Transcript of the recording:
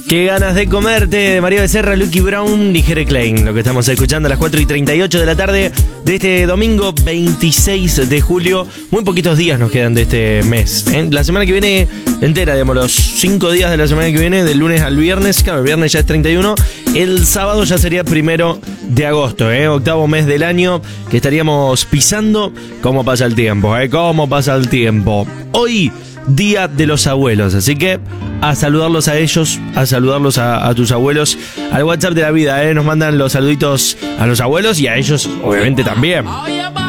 Qué ganas de comerte, de María Becerra, Lucky Brown y Jere Klein. Lo que estamos escuchando a las 4:38 de la tarde de este domingo 26 de julio. Muy poquitos días nos quedan de este mes, ¿eh? La semana que viene entera, digamos, los 5 días de la semana que viene, del lunes al viernes. Claro, el viernes ya es 31. El sábado ya sería 1 de agosto, octavo mes del año que estaríamos pisando. ¿Cómo pasa el tiempo? ¿Cómo pasa el tiempo? Hoy, Día de los Abuelos, así que a saludarlos a ellos, a saludarlos a tus abuelos. Al WhatsApp de la vida, nos mandan los saluditos a los abuelos y a ellos, obviamente, también.